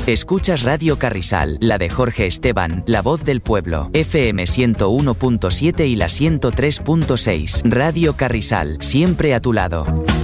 Escuchas Radio Carrizal, la de Jorge Esteban, la voz del pueblo. FM 101.7 y la 103.6. Radio Carrizal, siempre a tu lado.